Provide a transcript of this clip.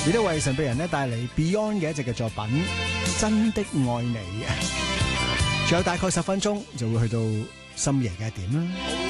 亦都為神秘人咧帶嚟 Beyond 嘅一隻嘅作品《真的愛你》。仲有大概10分鐘就會去到深夜嘅1點啦。